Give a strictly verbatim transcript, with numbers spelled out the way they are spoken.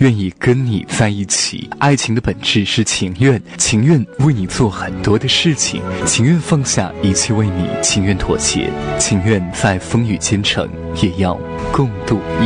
愿意跟你在一起。爱情的本质是情愿，情愿为你做很多的事情，情愿放下一切为你，情愿妥协，情愿在风雨兼程，也要共度一